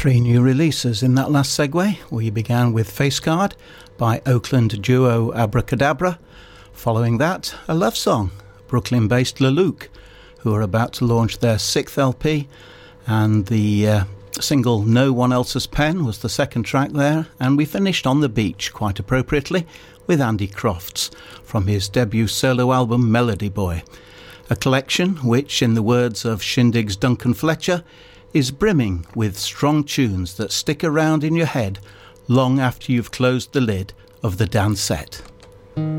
Three new releases in that last segue. We began with Face Card by Oakland duo Abracadabra. Following that, a love song, Brooklyn-based Leluc, who are about to launch their 6th LP, and the single No One Else's Pen was the second track there, and we finished on the beach, quite appropriately, with Andy Crofts from his debut solo album Melody Boy, a collection which, in the words of Shindig's Duncan Fletcher, is brimming with strong tunes that stick around in your head long after you've closed the lid of the dance set.